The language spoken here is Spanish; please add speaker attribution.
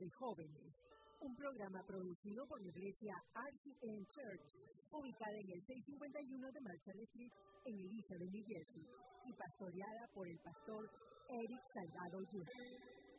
Speaker 1: de jóvenes. Un programa producido por la iglesia RCN Church, ubicada en el 651 de Marshall Street, en Elizabeth, New Jersey, y pastoreada por el pastor Eric Salgado Jr.